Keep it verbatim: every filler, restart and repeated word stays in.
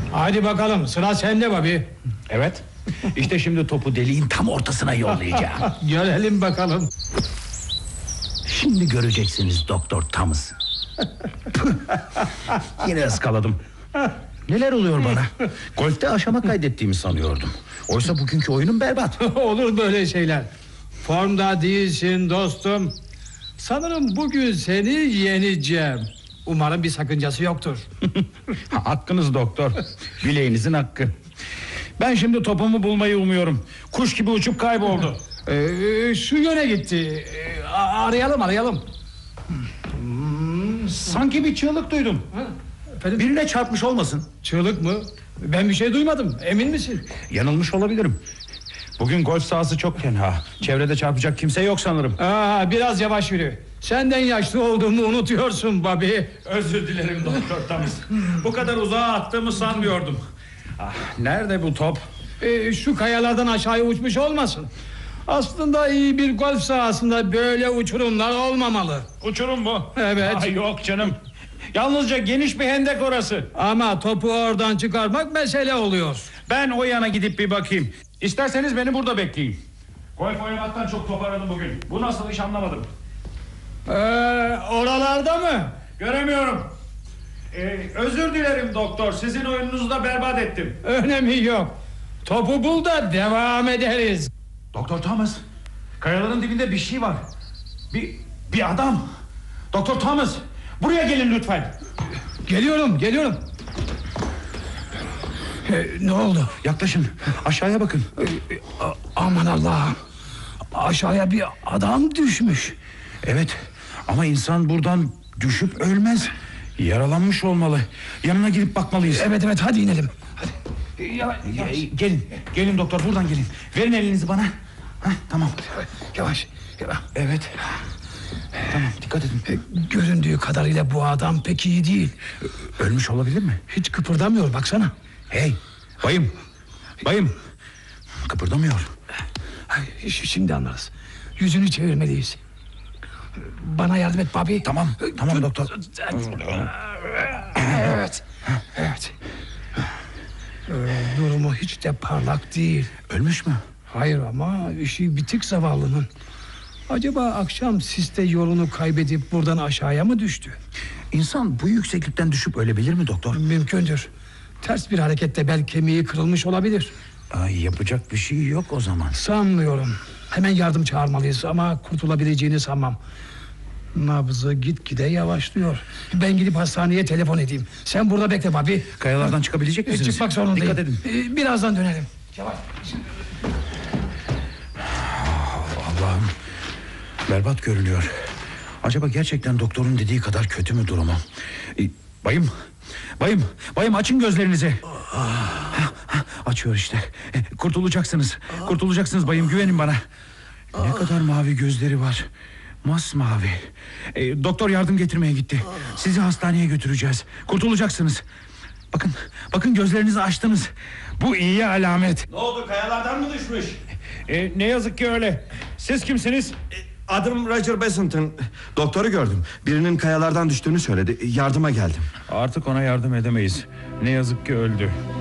Hadi bakalım, sıra sende Bobby. Evet. İşte şimdi topu deliğin tam ortasına yollayacağım. Görelim bakalım. Şimdi göreceksiniz Doktor Thomas. Yine ıskaladım. Neler oluyor bana? Golfte aşama kaydettiğimi sanıyordum. Oysa bugünkü oyunum berbat. Olur böyle şeyler. Formda değilsin dostum. Sanırım bugün seni yeneceğim. Umarım bir sakıncası yoktur. Hakkınız doktor. Bileğinizin hakkı. Ben şimdi topumu bulmayı umuyorum. Kuş gibi uçup kayboldu. Ee, şu yöne gitti. Ee, arayalım arayalım. Hmm, sanki bir çığlık duydum. Ha, efendim? Birine çarpmış olmasın? Çığlık mı? Ben bir şey duymadım. Emin misin? Yanılmış olabilirim. Bugün golf sahası çok tenha. Çevrede çarpacak kimse yok sanırım. Aa, biraz yavaş yürü. Senden yaşlı olduğumu unutuyorsun Bobby. Özür dilerim Doktor Thomas. Bu kadar uzağa attığımı sanmıyordum. Ah, nerede bu top? Ee, şu kayalardan aşağıya uçmuş olmasın? Aslında iyi bir golf sahasında böyle uçurumlar olmamalı. Uçurum mu? Evet. Ah, yok canım. Yalnızca geniş bir hendek orası. Ama topu oradan çıkarmak mesele oluyor. Ben o yana gidip bir bakayım. İsterseniz beni burada bekleyin. Golf oynamaktan çok top aradım bugün. Bu nasıl iş anlamadım. Ee, oralarda mı? Göremiyorum. Ee, özür dilerim doktor. Sizin oyununuzu da berbat ettim. Önemi yok. Topu bul da devam ederiz. Doktor Thomas, kayaların dibinde bir şey var. Bir bir adam. Doktor Thomas, buraya gelin lütfen. Geliyorum, geliyorum. Ee, ne oldu? Yaklaşın. Aşağıya bakın. Ee, a- aman Allah'ım. Aşağıya bir adam düşmüş. Evet. Ama insan buradan düşüp ölmez. Yaralanmış olmalı. Yanına gidip bakmalıyız. Evet evet, hadi inelim. Hadi. Yavaş, yavaş. Gelin. Gelin doktor, buradan gelin. Verin elinizi bana. Heh, tamam. Yavaş. Yavaş. Evet. Tamam, dikkat edin. Ee, göründüğü kadarıyla bu adam pek iyi değil. Ölmüş olabilir mi? Hiç kıpırdamıyor, baksana. Hey, bayım. Bayım. Kıpırdamıyor. Ay, ş- şimdi anlarız. Yüzünü çevirmeliyiz. Bana yardım et Bobby. Tamam, tamam doktor. Evet. Evet. Ee, durumu hiç de parlak değil. Ölmüş mü? Hayır, ama işi bitik zavallının. Acaba akşam siste yolunu kaybedip buradan aşağıya mı düştü? İnsan bu yükseklikten düşüp ölebilir mi doktor? Mümkündür. Ters bir harekette bel kemiği kırılmış olabilir. Ay, yapacak bir şey yok o zaman. Sanmıyorum. Hemen yardım çağırmalıyız ama kurtulabileceğini sanmam. Nabzı gitgide yavaşlıyor. Ben gidip hastaneye telefon edeyim. Sen burada bekle Bobby. Kayalardan çıkabilecek E, misiniz? çıkmak zorundayım. Dikkat edin. E, birazdan dönelim. Yavaş. Allah'ım, berbat görünüyor. Acaba gerçekten doktorun dediği kadar kötü mü durumu? E, bayım, bayım, bayım, açın gözlerinizi. Açıyor işte. E, kurtulacaksınız. Kurtulacaksınız bayım, güvenin bana. Ne kadar mavi gözleri var. Masmavi. E, doktor yardım getirmeye gitti. Sizi hastaneye götüreceğiz. Kurtulacaksınız. Bakın, bakın gözlerinizi açtınız. Bu iyi alamet. Ne oldu, kayalardan mı düşmüş? E, ne yazık ki öyle. Siz kimsiniz? Adım Roger Bassington. Doktoru gördüm. Birinin kayalardan düştüğünü söyledi. Yardıma geldim. Artık ona yardım edemeyiz. Ne yazık ki öldü.